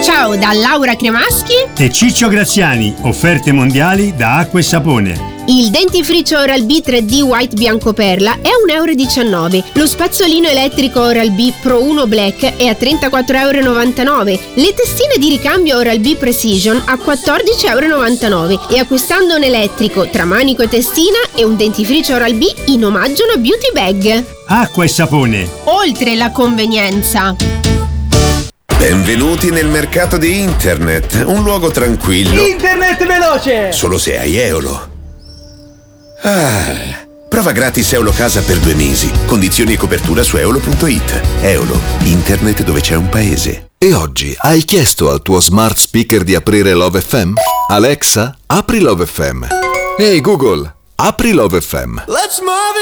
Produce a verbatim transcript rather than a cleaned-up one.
Ciao da Laura Cremaschi e Ciccio Graziani, offerte mondiali da Acqua e Sapone. Il dentifricio Oral-B tre D White Bianco Perla è un euro e diciannove. Lo spazzolino elettrico Oral-B Pro uno Black è a trentaquattro e novantanove euro. Le testine di ricambio Oral-B Precision a quattordici e novantanove euro. E acquistando un elettrico tra manico e testina e un dentifricio Oral-B in omaggio una beauty bag. Acqua e Sapone. Oltre la convenienza. Benvenuti nel mercato di internet, un luogo tranquillo. Internet veloce! Solo se hai Eolo. Ah, prova gratis Eolo Casa per due mesi. Condizioni e copertura su eolo punto it. Eolo, internet dove c'è un paese. E oggi hai chiesto al tuo smart speaker di aprire Love F M? Alexa, apri Love F M. Ehi Google, apri Love F M. Let's move it!